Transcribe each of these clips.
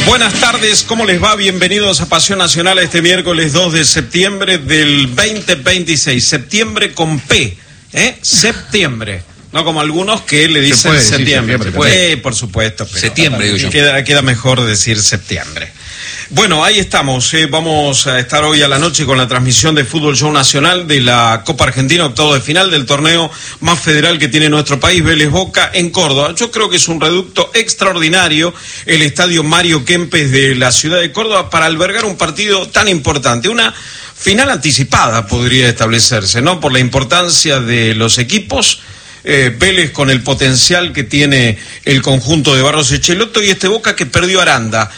Buenas tardes, ¿cómo les va? Bienvenidos a Pasión Nacional este miércoles 2 de septiembre del 2026. Septiembre con P, Septiembre. No como algunos que le dicen septiembre. Por supuesto. Pero septiembre, digo yo. Queda mejor decir septiembre. Bueno, ahí estamos. Vamos a estar hoy a la noche con la transmisión de Fútbol Show Nacional de la Copa Argentina, octavo de final del torneo más federal que tiene nuestro país, Vélez Boca, en Córdoba. Yo creo que es un reducto extraordinario el estadio Mario Kempes de la ciudad de Córdoba para albergar un partido tan importante. Una final anticipada podría establecerse, ¿no? Por la importancia de los equipos. Vélez con el potencial que tiene el conjunto de Barros Echeloto y este Boca que perdió a Aranda.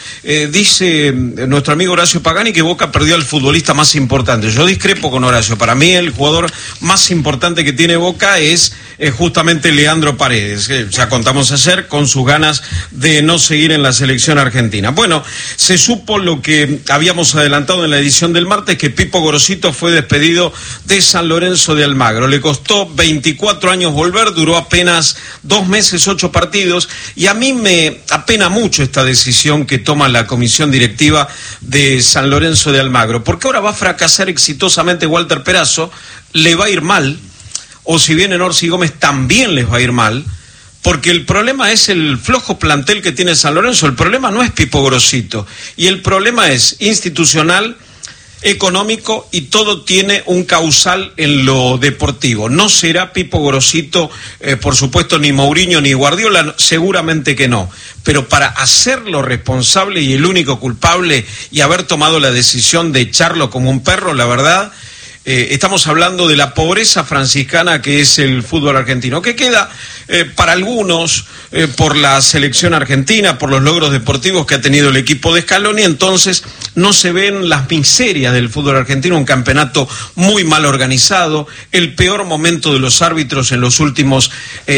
Dice nuestro amigo Horacio Pagani que Boca perdió al futbolista más importante. Yo discrepo con Horacio. Para mí el jugador más importante que tiene Boca es justamente Leandro Paredes. Ya contamos ayer con sus ganas de no seguir en la selección argentina. Bueno, se supo lo que habíamos adelantado en la edición del martes, que Pipo Gorosito fue despedido de San Lorenzo de Almagro. Le costó 24 años volver, duró apenas 2 meses, 8 partidos, y a mí me apena mucho esta decisión que toma la comisión directiva de San Lorenzo de Almagro, porque ahora va a fracasar exitosamente Walter Perazo, le va a ir mal, o si viene Orsi Gómez también les va a ir mal, porque el problema es el flojo plantel que tiene San Lorenzo. El problema no es Pipo Gorosito, y el problema es institucional, económico, y todo tiene un causal en lo deportivo. No será Pipo Gorosito, por supuesto, ni Mourinho ni Guardiola, seguramente que no, pero para hacerlo responsable y el único culpable y haber tomado la decisión de echarlo como un perro, la verdad, estamos hablando de la pobreza franciscana que es el fútbol argentino, que queda para algunos por la selección argentina, por los logros deportivos que ha tenido el equipo de Scaloni. Entonces no se ven las miserias del fútbol argentino, un campeonato muy mal organizado, el peor momento de los árbitros en los últimos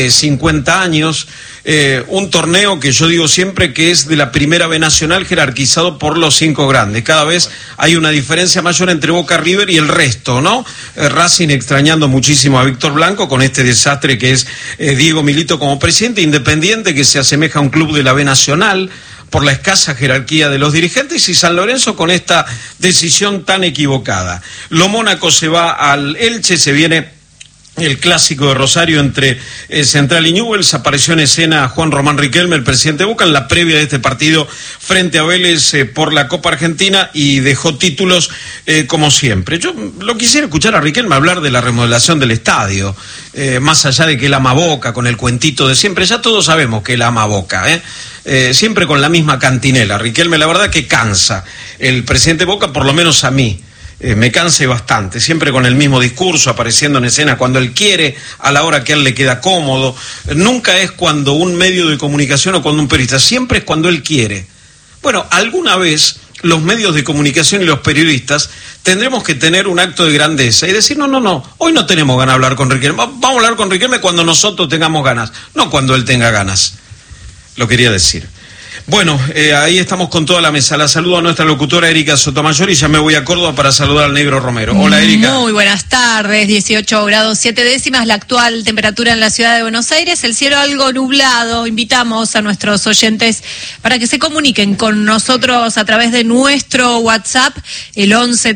50 años, un torneo que yo digo siempre que es de la primera B nacional jerarquizado por los 5 grandes. Cada vez hay una diferencia mayor entre Boca, River y el resto, ¿no? Racing extrañando muchísimo a Víctor Blanco con este desastre que es Diego Milito como presidente, Independiente que se asemeja a un club de la B nacional por la escasa jerarquía de los dirigentes, y San Lorenzo con esta decisión tan equivocada. Lo Mónaco se va al Elche, se viene el clásico de Rosario entre Central y Newell's. Apareció en escena Juan Román Riquelme, el presidente de Boca, en la previa de este partido frente a Vélez por la Copa Argentina, y dejó títulos como siempre. Yo lo quisiera escuchar a Riquelme hablar de la remodelación del estadio, más allá de que él ama Boca, con el cuentito de siempre. Ya todos sabemos que él ama Boca, siempre con la misma cantinela. Riquelme, la verdad que cansa. El presidente de Boca, por lo menos a mí, me canse bastante, siempre con el mismo discurso, apareciendo en escena cuando él quiere, a la hora que a él le queda cómodo. Nunca es cuando un medio de comunicación o cuando un periodista, siempre es cuando él quiere. Bueno, alguna vez los medios de comunicación y los periodistas tendremos que tener un acto de grandeza y decir, no, hoy no tenemos ganas de hablar con Riquelme, vamos a hablar con Riquelme cuando nosotros tengamos ganas, no cuando él tenga ganas. Lo quería decir. Bueno, ahí estamos con toda la mesa. La saludo a nuestra locutora Erika Sotomayor y ya me voy a Córdoba para saludar al Negro Romero. Hola, Erika. Muy buenas tardes, 18 grados 7 décimas la actual temperatura en la ciudad de Buenos Aires, el cielo algo nublado. Invitamos a nuestros oyentes para que se comuniquen con nosotros a través de nuestro WhatsApp, el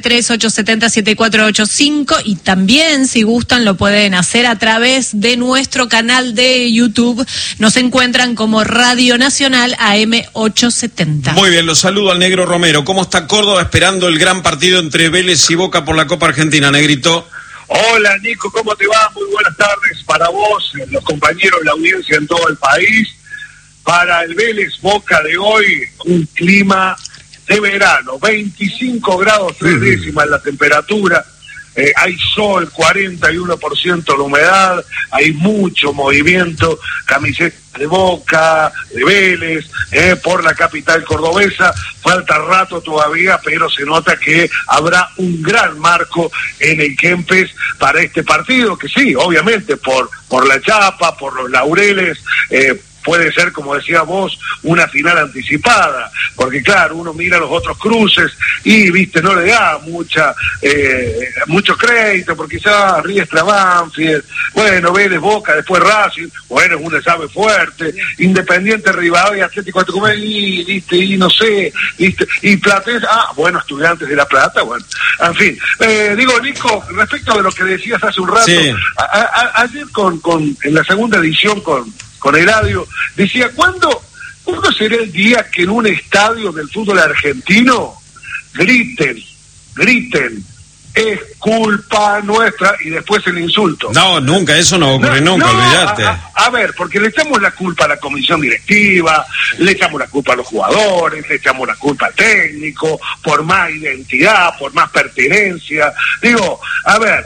11-3870-7485, y también, si gustan, lo pueden hacer a través de nuestro canal de YouTube. Nos encuentran como Radio Nacional AM 870. Muy bien, los saludo al Negro Romero. ¿Cómo está Córdoba esperando el gran partido entre Vélez y Boca por la Copa Argentina, Negrito? Hola, Nico, ¿cómo te va? Muy buenas tardes para vos, los compañeros, la audiencia en todo el país. Para el Vélez Boca de hoy, un clima de verano, 25 grados 3 décimas la temperatura. Hay sol, 41% de humedad, hay mucho movimiento, camiseta de Boca, de Vélez, por la capital cordobesa. Falta rato todavía, pero se nota que habrá un gran marco en el Kempes para este partido, que sí, obviamente, por la chapa, por los laureles, puede ser, como decía vos, una final anticipada, porque claro, uno mira los otros cruces y, viste, no le da mucho crédito, porque quizás Riestra, Banfield, bueno, Vélez, Boca, después Racing, bueno, es una llave fuerte, Independiente, Rivadavia, Atlético de Tucumán, y, viste, y no sé, viste, y Platense, bueno, Estudiantes de La Plata, bueno, en fin. Digo, Nico, respecto de lo que decías hace un rato, sí. Ayer en la segunda edición con Eladio, decía, ¿cuándo será el día que en un estadio del fútbol argentino griten, es culpa nuestra, y después el insulto? No, nunca, eso no ocurre, nunca, olvidate. A ver, porque le echamos la culpa a la comisión directiva, le echamos la culpa a los jugadores, le echamos la culpa al técnico, por más identidad, por más pertenencia. Digo, a ver,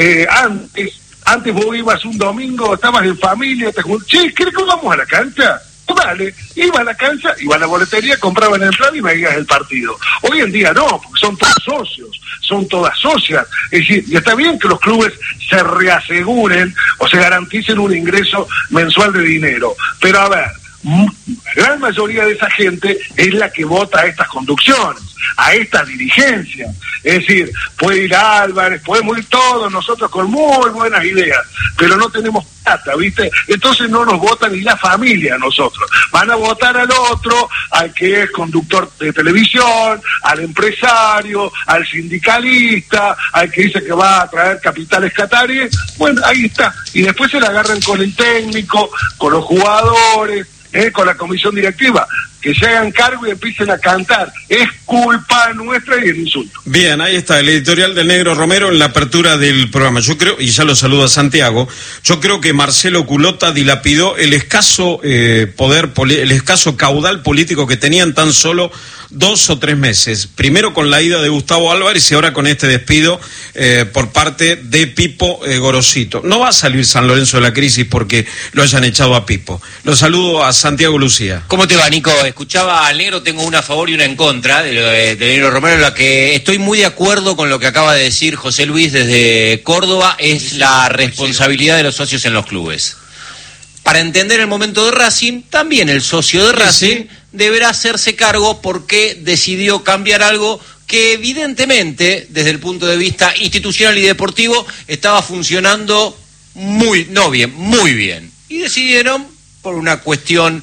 antes vos ibas un domingo, estabas en familia, te juntabas, che, ¿querés que vamos a la cancha? Dale, iba a la cancha, iba a la boletería, compraban el plan y veías el partido. Hoy en día no, porque son todos socios, son todas socias. Es decir, y está bien que los clubes se reaseguren o se garanticen un ingreso mensual de dinero, pero a ver, la gran mayoría de esa gente es la que vota a estas conducciones, a estas dirigencias. Es decir, puede ir Álvarez, podemos ir todos nosotros con muy buenas ideas, pero no tenemos plata, ¿viste? Entonces no nos vota ni la familia a nosotros. Van a votar al otro, al que es conductor de televisión, al empresario, al sindicalista, al que dice que va a traer capitales cataríes. Bueno, ahí está. Y después se la agarran con el técnico, con los jugadores, con la comisión directiva, que se hagan cargo y empiecen a cantar, es culpa nuestra, y el insulto. Bien, ahí está el editorial del Negro Romero en la apertura del programa. Yo creo, y ya lo saludo a Santiago, yo creo que Marcelo Culota dilapidó el escaso el escaso caudal político que tenían tan solo 2 o 3 meses. Primero con la ida de Gustavo Álvarez y ahora con este despido por parte de Pipo Gorosito. No va a salir San Lorenzo de la crisis porque lo hayan echado a Pipo. Lo saludo a Santiago Lucía. ¿Cómo te va, Nico? Escuchaba al Negro, tengo una a favor y una en contra de Negro Romero, en la que estoy muy de acuerdo con lo que acaba de decir José Luis desde Córdoba, es la responsabilidad de los socios en los clubes. Para entender el momento de Racing, también el socio de Racing deberá hacerse cargo porque decidió cambiar algo que evidentemente, desde el punto de vista institucional y deportivo, estaba funcionando muy bien. Y decidieron, por una cuestión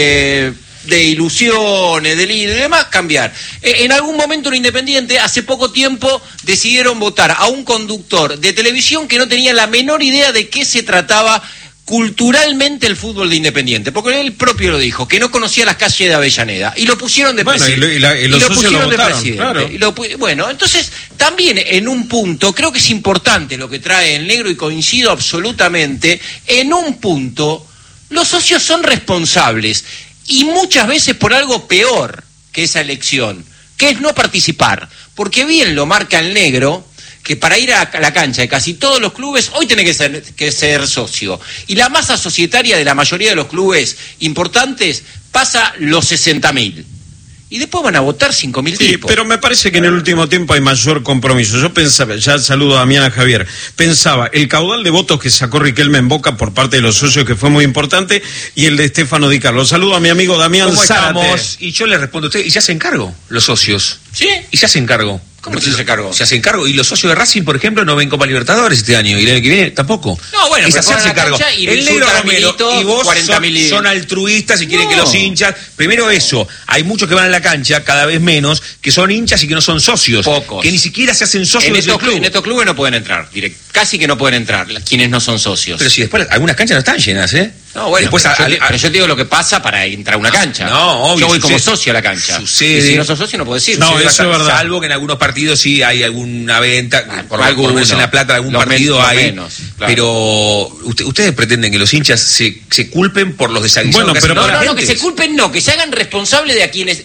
de ilusiones, de líder y demás, cambiar. En algún momento en Independiente, hace poco tiempo, decidieron votar a un conductor de televisión que no tenía la menor idea de qué se trataba culturalmente el fútbol de Independiente, porque él propio lo dijo, que no conocía las calles de Avellaneda, y lo pusieron de presidente. Y los socios lo votaron, claro. Bueno, entonces, también en un punto, creo que es importante lo que trae el Negro, y coincido absolutamente, en un punto, los socios son responsables, y muchas veces por algo peor que esa elección, que es no participar, porque bien lo marca el Negro, que para ir a la cancha de casi todos los clubes, hoy tiene que ser socio. Y la masa societaria de la mayoría de los clubes importantes pasa los 60.000. Y después van a votar 5.000 tipos. Pero me parece que en el último tiempo hay mayor compromiso. Yo pensaba, ya saludo a Damián, a Javier, pensaba, el caudal de votos que sacó Riquelme en Boca por parte de los socios, que fue muy importante, y el de Stefano Di Carlo. Saludo a mi amigo Damián Zárate. Y yo le respondo a usted, y se hacen cargo los socios. ¿Sí? Y se hacen cargo. ¿Cómo se hace cargo? Se hacen cargo, y los socios de Racing, por ejemplo, no ven Copa Libertadores este año, y el año que viene tampoco. No, bueno, es hacerse cargo. El Negro Romero y vos son altruistas y quieren que los hinchas. Primero eso, hay muchos que van a la cancha, cada vez menos, que son hinchas y que no son socios. Pocos. Que ni siquiera se hacen socios del club. En estos clubes no pueden entrar, casi que no pueden entrar quienes no son socios. Pero si después algunas canchas no están llenas, ¿eh? No, bueno, después pero yo te digo lo que pasa para entrar a una cancha. No, obvio. Yo voy como socio a la cancha. Sucede. Y si no sos socio no puedo decir. No, eso es verdad. Salvo que en algunos partidos sí hay alguna venta, por lo menos en La Plata algún partido hay. Menos, claro. Pero ustedes pretenden que los hinchas se culpen por los desaguisados. Bueno, pero no, que se culpen no, que se hagan responsables de a quienes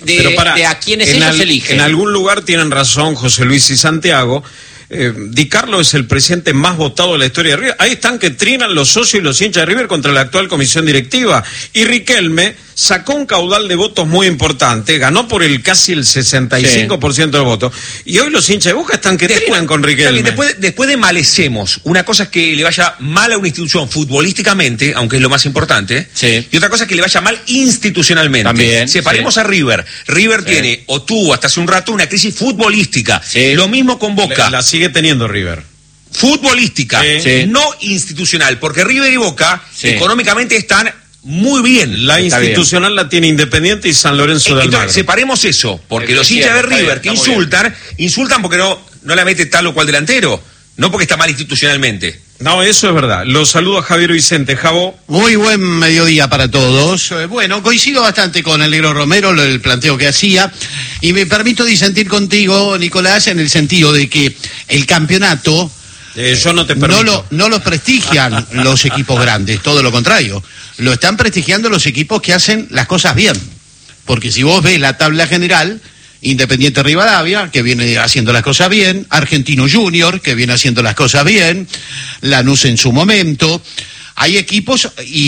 ellos eligen. En algún lugar tienen razón José Luis y Santiago. Di Carlo es el presidente más votado de la historia de River. Ahí están que trinan los socios y los hinchas de River contra la actual comisión directiva. Y Riquelme sacó un caudal de votos muy importante, ganó por casi el 65% del voto, y hoy los hinchas de Boca están que trinan con Riquelme. Después de malecemos, una cosa es que le vaya mal a una institución futbolísticamente, aunque es lo más importante, y otra cosa es que le vaya mal institucionalmente. También, separemos a River. River tiene, o tuvo hasta hace un rato, una crisis futbolística. Lo mismo con Boca. La sigue teniendo River. Futbolística, no institucional, porque River y Boca económicamente están muy bien. La institucional la tiene Independiente y San Lorenzo de Almagro. Entonces, separemos eso, porque los hinchas de River que insultan porque no la mete tal o cual delantero, no porque está mal institucionalmente. No, eso es verdad. Los saludo a Javier Vicente. Javo. Muy buen mediodía para todos. Bueno, coincido bastante con el negro Romero, el planteo que hacía, y me permito disentir contigo, Nicolás, en el sentido de que el campeonato yo no te permito. No lo prestigian los equipos grandes, todo lo contrario. Lo están prestigiando los equipos que hacen las cosas bien. Porque si vos ves la tabla general, Independiente Rivadavia, que viene haciendo las cosas bien, Argentino Junior, que viene haciendo las cosas bien, Lanús en su momento. Hay equipos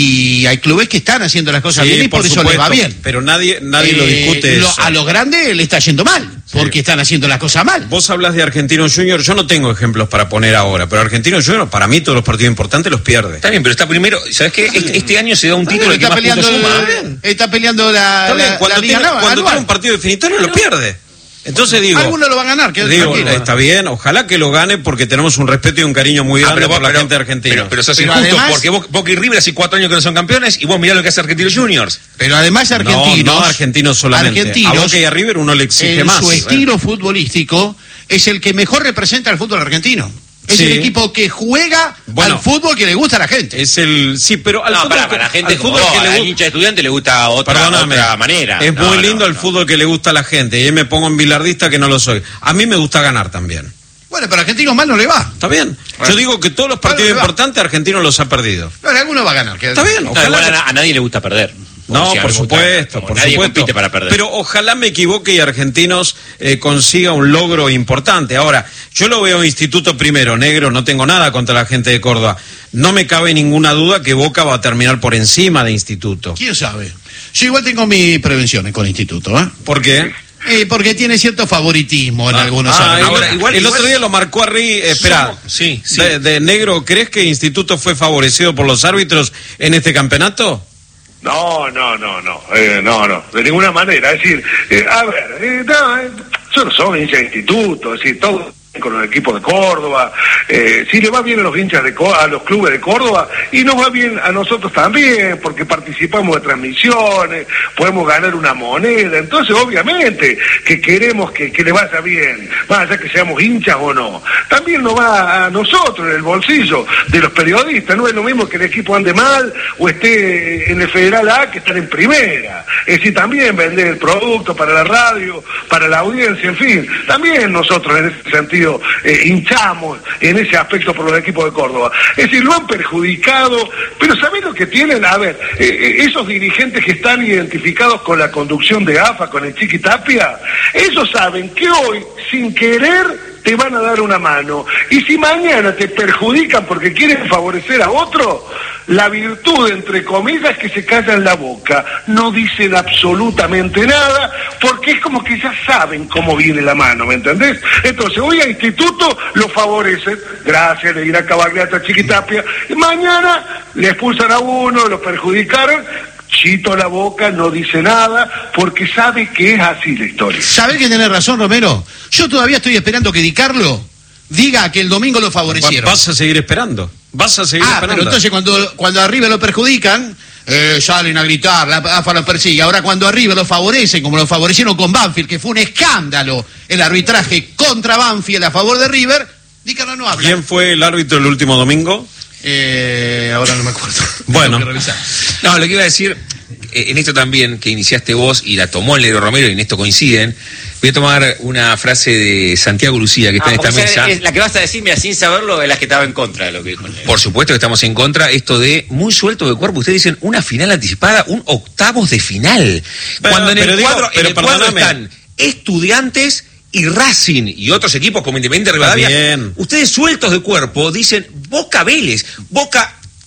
y hay clubes que están haciendo las cosas bien y por eso les va bien. Pero nadie lo discute eso. A los grandes le está yendo mal, porque están haciendo las cosas mal. Vos hablas de Argentino Junior, yo no tengo ejemplos para poner ahora, pero Argentino Junior, para mí, todos los partidos importantes los pierde. Está bien, pero está primero. ¿Sabes qué? Este año se da un título que más puntos suma. Está peleando la Liga Naval. Cuando tiene un partido definitorio lo pierde. Entonces digo... Alguno lo va a ganar, está bien, ojalá que lo gane porque tenemos un respeto y un cariño muy grande por la gente argentina. Pero sos injusto, además, porque Boca y River hace 4 años que no son campeones y vos mirá lo que hace Argentinos Juniors. Pero además No argentinos solamente. A Boca y a River uno le exige más. Su estilo futbolístico es el que mejor representa al fútbol argentino. Es el equipo que juega al fútbol que le gusta a la gente. Pero al fútbol, para la gente, al fútbol que le gusta, hincha de Estudiante le gusta otra manera. Es muy lindo el fútbol que le gusta a la gente. Y ahí me pongo en bilardista que no lo soy. A mí me gusta ganar también. Bueno, pero a Argentinos mal no le va. Está bien. Yo digo que todos los partidos importantes Argentinos los ha perdido. Pero alguno va a ganar. Está bien. A nadie le gusta perder. No, por supuesto. Nadie compite para perder. Pero ojalá me equivoque y Argentinos consiga un logro importante. Ahora, yo lo veo Instituto primero, negro, no tengo nada contra la gente de Córdoba. No me cabe ninguna duda que Boca va a terminar por encima de Instituto. ¿Quién sabe? Yo igual tengo mis prevenciones con Instituto, ¿eh? ¿Por qué? Porque tiene cierto favoritismo en algunos ahora, el otro día lo marcó Arri. Espera, de negro, ¿crees que Instituto fue favorecido por los árbitros en este campeonato? No, de ninguna manera. Es decir, yo no soy hincha de Instituto, es decir, todo con el equipo de Córdoba, si le va bien a los hinchas a los clubes de Córdoba, y nos va bien a nosotros también, porque participamos de transmisiones, podemos ganar una moneda, entonces obviamente que queremos que le vaya bien, más allá que seamos hinchas o no. También nos va a nosotros en el bolsillo de los periodistas, no es lo mismo que el equipo ande mal o esté en el Federal A que estar en primera, es decir, también vender el producto para la radio, para la audiencia, en fin, también nosotros en ese sentido hinchamos en ese aspecto por los equipos de Córdoba. Es decir, lo han perjudicado, pero ¿sabés lo que tienen? A ver, esos dirigentes que están identificados con la conducción de AFA, con el Chiqui Tapia, ellos saben que hoy, sin querer, te van a dar una mano. Y si mañana te perjudican porque quieren favorecer a otro, la virtud, entre comillas, es que se callan la boca. No dicen absolutamente nada, porque es como que ya saben cómo viene la mano, ¿me entendés? Entonces, hoy a Instituto lo favorecen, gracias, le dirá Cavagliata a Chiquitapia, y mañana le expulsan a uno, lo perjudicaron, chito la boca, no dice nada, porque sabe que es así la historia. ¿Sabe que tenés razón, Romero? Yo todavía estoy esperando que Di Carlo diga que el domingo lo favorecieron. Vas a seguir esperando. Pero entonces cuando a River lo perjudican, salen a gritar, la AFA lo persigue. Ahora cuando a River lo favorecen, como lo favorecieron con Banfield, que fue un escándalo el arbitraje contra Banfield a favor de River, Di Carlo no habla. ¿Quién fue el árbitro el último domingo? Ahora no me acuerdo. Bueno. No, lo que iba a decir, en esto también, que iniciaste vos y la tomó el negro Romero y en esto coinciden, voy a tomar una frase de Santiago Lucía que está en esta mesa. La que vas a decir, mira, sin saberlo, es la que estaba en contra de lo que dijo el negro. Por supuesto que estamos en contra. Esto de muy suelto de cuerpo, ustedes dicen una final anticipada, un octavos de final. Cuando en el cuadro están Estudiantes y Racing y otros equipos como Independiente Rivadavia, ustedes sueltos de cuerpo dicen Boca Vélez. Boca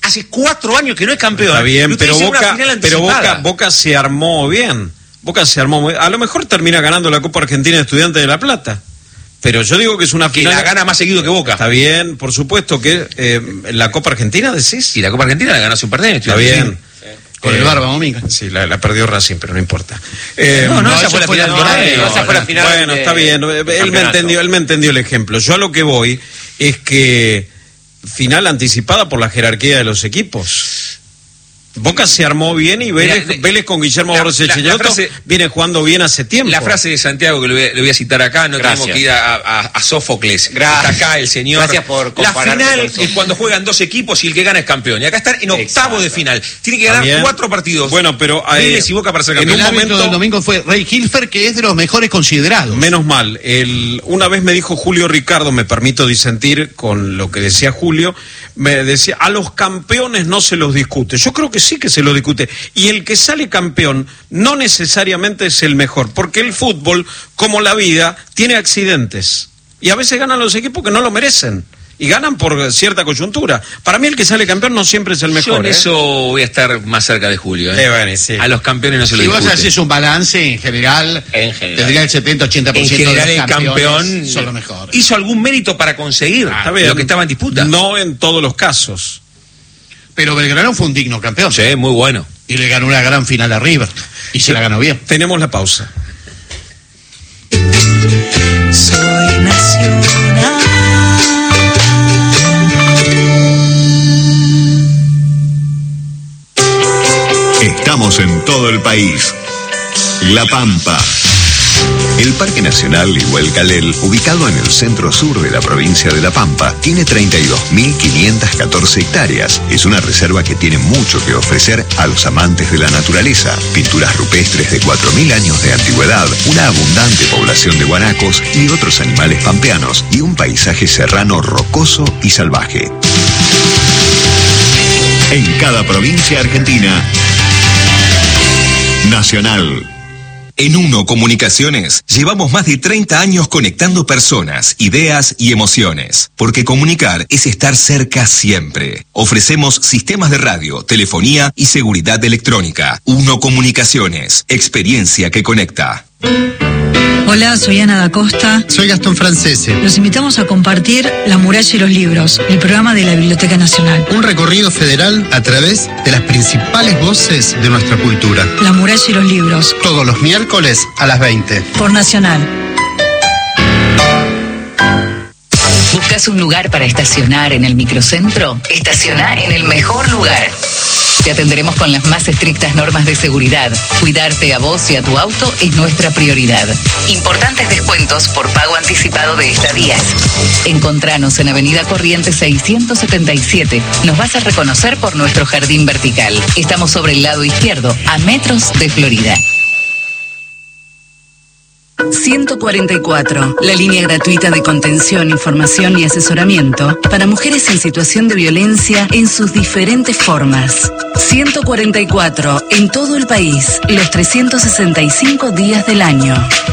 hace 4 años que no es campeón. Está bien, pero Boca se armó bien. A lo mejor termina ganando la Copa Argentina de Estudiantes de La Plata. Pero yo digo que es una final. Que la gana más seguido que Boca. Está bien, por supuesto que la Copa Argentina, decís. Y la Copa Argentina la ganó hace un par de años. Está bien. Con el Barba Mominga. Sí, la perdió Racing, pero no importa. Esa fue la final. Bueno, está bien. Él me entendió el ejemplo. Yo a lo que voy es que final anticipada por la jerarquía de los equipos. Boca se armó bien y Vélez con Guillermo Borges Echellotto viene jugando bien hace tiempo. La frase de Santiago que le voy a citar acá, no tenemos que ir a Sófocles. Gracias. Está acá el señor. Gracias por compararme. La final es cuando juegan 2 equipos y el que gana es campeón. Y acá están en octavo de final. Tiene que ganar 4 partidos. Bueno, pero Vélez y Boca para ser campeón. En un momento del domingo fue Ray Hilfer, que es de los mejores considerados. Menos mal. Una vez me dijo Julio Ricardo, me permito disentir con lo que decía Julio, me decía, a los campeones no se los discute. Yo creo que sí que se lo discute. Y el que sale campeón no necesariamente es el mejor, porque el fútbol, como la vida, tiene accidentes. Y a veces ganan los equipos que no lo merecen. Y ganan por cierta coyuntura. Para mí el que sale campeón no siempre es el mejor. Yo en eso voy a estar más cerca de Julio. Bueno, sí. A los campeones no se lo discute. Si vos haces un balance, en general tendría el 70-80% en general, de los campeón son los mejores. ¿Hizo algún mérito para conseguir lo que estaba en disputa? No en todos los casos. Pero Belgrano fue un digno campeón. Sí, muy bueno. Y le ganó una gran final a River. Y se la ganó bien. Tenemos la pausa. Soy nacional. Estamos en todo el país. La Pampa. El Parque Nacional Iguelcalel, ubicado en el centro sur de la provincia de La Pampa, tiene 32.514 hectáreas. Es una reserva que tiene mucho que ofrecer a los amantes de la naturaleza. Pinturas rupestres de 4.000 años de antigüedad, una abundante población de guanacos y otros animales pampeanos, y un paisaje serrano rocoso y salvaje. En cada provincia argentina, Nacional. En Uno Comunicaciones llevamos más de 30 años conectando personas, ideas y emociones. Porque comunicar es estar cerca siempre. Ofrecemos sistemas de radio, telefonía y seguridad electrónica. Uno Comunicaciones, experiencia que conecta. Hola, soy Ana da Costa. Soy Gastón Francese. Los invitamos a compartir La Muralla y los Libros, el programa de la Biblioteca Nacional. Un recorrido federal a través de las principales voces de nuestra cultura. La Muralla y los Libros. Todos los miércoles a las 20. Por Nacional. ¿Buscas un lugar para estacionar en el microcentro? Estaciona en el mejor lugar. Te atenderemos con las más estrictas normas de seguridad. Cuidarte a vos y a tu auto es nuestra prioridad. Importantes descuentos por pago anticipado de estadías. Encontranos en Avenida Corrientes 677. Nos vas a reconocer por nuestro jardín vertical. Estamos sobre el lado izquierdo, a metros de Florida. 144, la línea gratuita de contención, información y asesoramiento para mujeres en situación de violencia en sus diferentes formas. 144, en todo el país, los 365 días del año.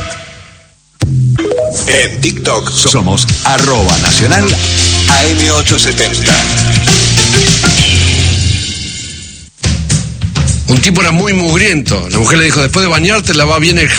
En TikTok somos @nacional AM870. Un tipo era muy mugriento. La mujer le dijo, después de bañarte, lava bien el